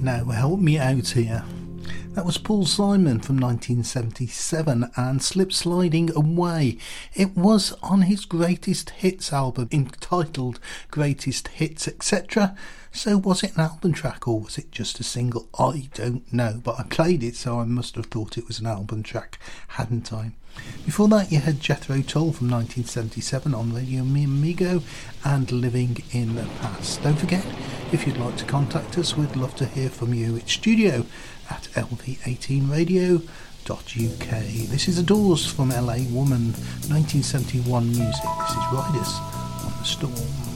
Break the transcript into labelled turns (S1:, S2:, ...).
S1: Now help me out here. That was Paul Simon from 1977 and Slip Sliding Away. It was on his Greatest Hits album entitled Greatest Hits Etc. So was it an album track or was it just a single? I don't know, but I played it so I must have thought it was an album track, hadn't I? Before that you had Jethro Tull from 1977 on Radio Mi Amigo and Living in the Past. Don't forget, if you'd like to contact us, we'd love to hear from you. It's studio at lv18radio.uk. This is The Doors from LA Woman, 1971 music. This is Riders on the Storm.